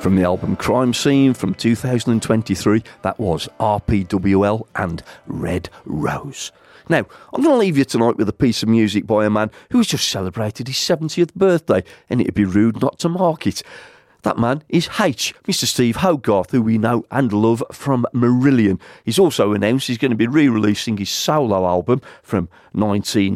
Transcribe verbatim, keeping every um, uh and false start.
From the album Crime Scene from two thousand twenty-three, that was R P W L and Red Rose. Now, I'm going to leave you tonight with a piece of music by a man who's just celebrated his seventieth birthday, and it'd be rude not to mark it. That man is H, Mister Steve Hogarth, who we know and love from Marillion. He's also announced he's going to be re-releasing his solo album from nineteen